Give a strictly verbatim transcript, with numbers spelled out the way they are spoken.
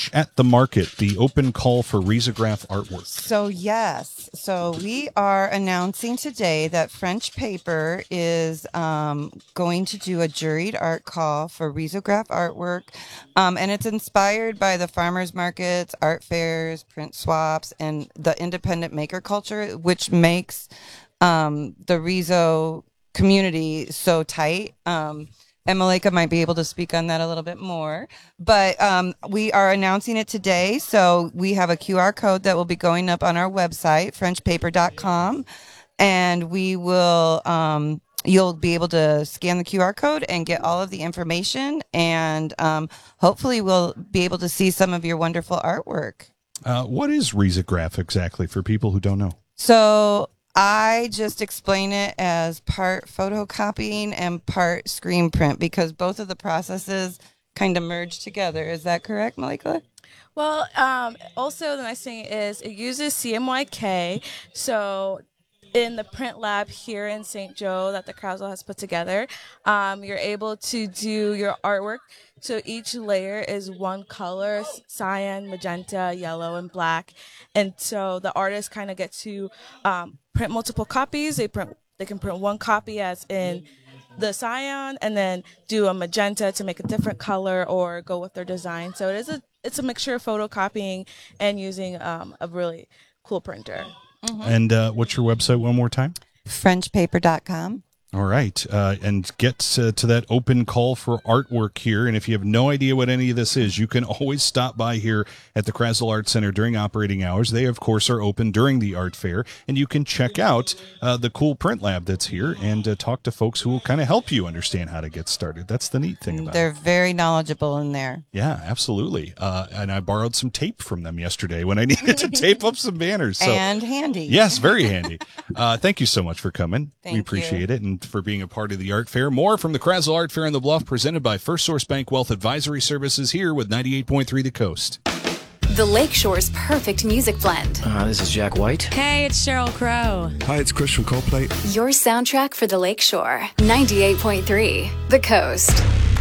Fresh at the Market, the open call for risograph artwork. So, yes. So, we are announcing today that French Paper is um, going to do a juried art call for risograph artwork. Um, and it's inspired by the farmers markets, art fairs, print swaps, and the independent maker culture, which makes um, the Riso community so tight. Um, and Malika might be able to speak on that a little bit more. But um, we are announcing it today. So we have a Q R code that will be going up on our website, french paper dot com. And we will, um, you'll be able to scan the Q R code and get all of the information. And um, hopefully we'll be able to see some of your wonderful artwork. Uh, what is risograph exactly for people who don't know? So I just explain it as part photocopying and part screen print because both of the processes kind of merge together. Is that correct, Malika? Well, um, also the nice thing is it uses C M Y K. So in the print lab here in Saint Joe that the Krasel has put together, um, you're able to do your artwork. So each layer is one color, cyan, magenta, yellow, and black. And so the artist kind of gets to um, print multiple copies. They print, they can print one copy as in the cyan and then do a magenta to make a different color or go with their design. So it is a, it's a mixture of photocopying and using um, a really cool printer. Mm-hmm. And uh, what's your website one more time? french paper dot com. All right. Uh, and get uh, to that open call for artwork here. And if you have no idea what any of this is, you can always stop by here at the Krasel Art Center during operating hours. They, of course, are open during the art fair. And you can check out uh, the cool print lab that's here and uh, talk to folks who will kind of help you understand how to get started. That's the neat thing about They're it. They're very knowledgeable in there. Yeah, absolutely. Uh, and I borrowed some tape from them yesterday when I needed to tape up some banners. So, and handy. Yes, very handy. Uh, thank you so much for coming. Thank we appreciate you. it. And for being a part of the art fair. More from the Krasel Art Fair on the Bluff, presented by First Source Bank Wealth Advisory Services here with ninety-eight point three The Coast. The Lakeshore's perfect music blend. Uh, this is Jack White. Hey, it's Sheryl Crow. Hi, it's Chris from Coldplay. Your soundtrack for the Lakeshore. ninety-eight point three The Coast.